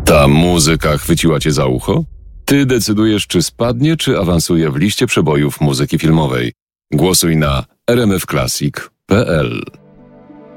Ta muzyka chwyciła cię za ucho? Ty decydujesz, czy spadnie, czy awansuje w liście przebojów muzyki filmowej. Głosuj na rmfclassic.pl.